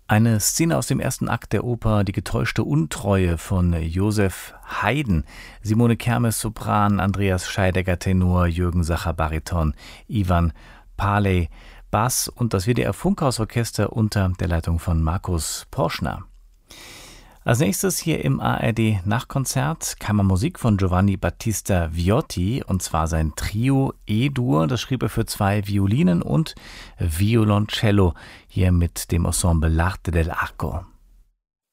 Eine Szene aus dem ersten Akt der Oper Die getäuschte Untreue von Joseph Haydn. Simone Kermes Sopran, Andreas Scheidegger Tenor, Jürgen Sacher Bariton, Ivan Paley Bass und das WDR Funkhausorchester unter der Leitung von Markus Porschner. Als nächstes hier im ARD Nachtkonzert Kammermusik von Giovanni Battista Viotti, und zwar sein Trio E-Dur. Das schrieb er für 2 Violinen und Violoncello, hier mit dem Ensemble L'Arte dell'Arco.